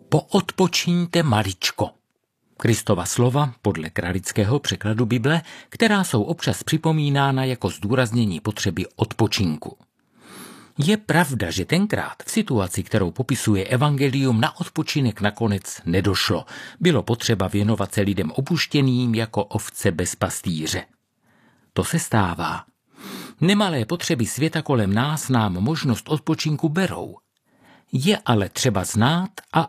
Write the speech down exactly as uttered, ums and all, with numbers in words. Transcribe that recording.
Poodpočíňte maličko. Kristova slova podle kralického překladu Bible, která jsou občas připomínána jako zdůraznění potřeby odpočinku. Je pravda, že tenkrát v situaci, kterou popisuje evangelium, na odpočinek nakonec nedošlo. Bylo potřeba věnovat se lidem opuštěným jako ovce bez pastýře. To se stává. Nemalé potřeby světa kolem nás nám možnost odpočinku berou. Je ale třeba znát a